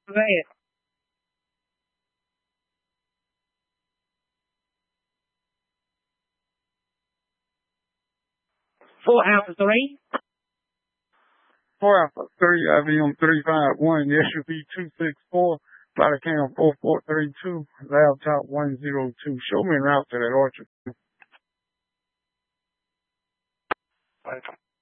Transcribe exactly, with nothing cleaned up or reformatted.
Go ahead. Four Alpha three. Four Alpha three, I V M three five one, S U V two six four, body cam four four three two, laptop one zero two. Show me a route to that orchard.